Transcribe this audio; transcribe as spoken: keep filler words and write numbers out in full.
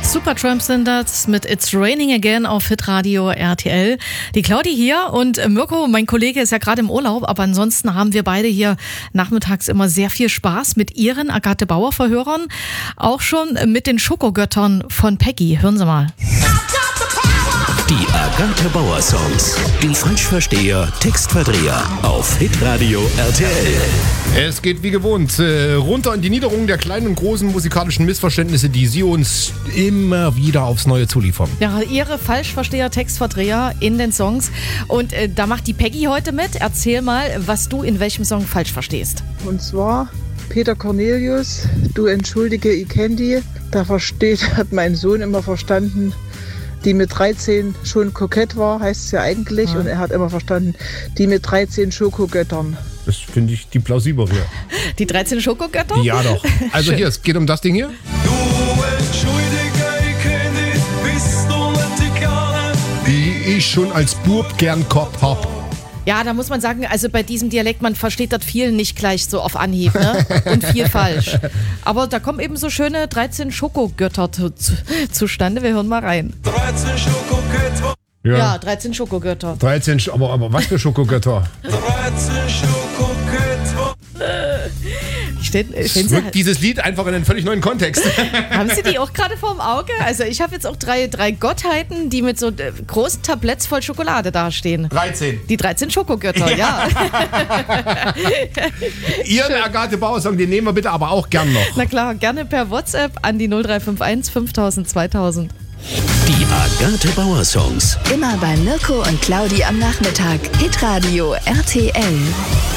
Supertramp sind das mit It's Raining Again auf Hitradio R T L. Die Claudi hier und Mirko, mein Kollege, ist ja gerade im Urlaub, aber ansonsten haben wir beide hier nachmittags immer sehr viel Spaß mit ihren Agathe Bauer Verhörern, auch schon mit den Schokogöttern von Peggy. Hören Sie mal. Die Agathe Bauer Songs. Die Falschversteher, Textverdreher auf Hitradio R T L. Es geht wie gewohnt äh, runter in die Niederung der kleinen und großen musikalischen Missverständnisse, die Sie uns immer wieder aufs Neue zuliefern. Ja, Ihre Falschversteher, Textverdreher in den Songs. Und äh, da macht die Peggy heute mit. Erzähl mal, was du in welchem Song falsch verstehst. Und zwar Peter Cornelius, du entschuldige, ich kenn die. Da versteht, hat mein Sohn immer verstanden, die mit dreizehn schon kokett war, heißt es ja eigentlich. Ja. Und er hat immer verstanden, die mit dreizehn Schokogöttern. Das finde ich die plausiblere. Die dreizehn Schokogötter? Ja doch. Also hier, es geht um das Ding hier. Du entschuldige, ich kenn dich, bist du nicht die Kerle, Die ich schon als Bub gern gehabt hab. Ja, da muss man sagen, also bei diesem Dialekt, man versteht das viel nicht gleich so auf Anhieb, ne? Und viel falsch. Aber da kommen eben so schöne dreizehn Schokogötter zu, zu, zustande. Wir hören mal rein. dreizehn Schokogötter, Ja. Ja, dreizehn Schokogötter. dreizehn, Sch- aber, aber was für Schokogötter? dreizehn Schokogötter. Stehen, Es stehen Sie, rückt dieses Lied einfach in einen völlig neuen Kontext. haben Sie die auch gerade vorm Auge? Also ich habe jetzt auch drei, drei Gottheiten, die mit so äh, großen Tabletts voll Schokolade dastehen. dreizehn. Die dreizehn Schokogötter, ja. Ihren Agathe Bauer Song, den nehmen wir bitte aber auch gern noch. Na klar, gerne per WhatsApp an die null drei fünf eins fünftausend zweitausend. Die Agathe Bauer Songs. Immer bei Mirko und Claudi am Nachmittag. Hitradio R T L.